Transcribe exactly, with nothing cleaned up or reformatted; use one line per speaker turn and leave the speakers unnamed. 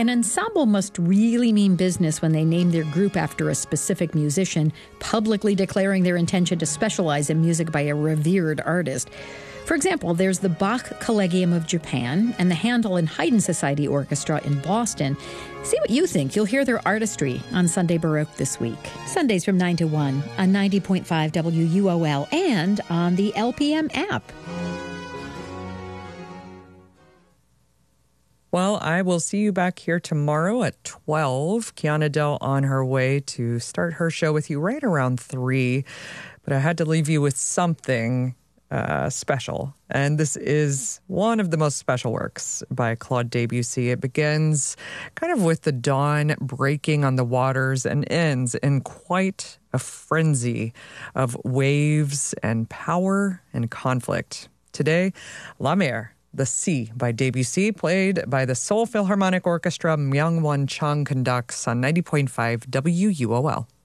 An ensemble must really mean business when they name their group after a specific musician, publicly declaring their intention to specialize in music by a revered artist. For example, there's the Bach Collegium of Japan and the Handel and Haydn Society Orchestra in Boston. See what you think. You'll hear their artistry on Sunday Baroque this week. Sundays from nine to one on ninety point five W U O L and on the L P M app.
Well, I will see you back here tomorrow at twelve. Kiana Dell on her way to start her show with you right around three. But I had to leave you with something uh, special. And this is one of the most special works by Claude Debussy. It begins kind of with the dawn breaking on the waters and ends in quite a frenzy of waves and power and conflict. Today, La Mer, The Sea by Debussy, played by the Seoul Philharmonic Orchestra. Myung-Won Chung conducts on ninety point five W U O L.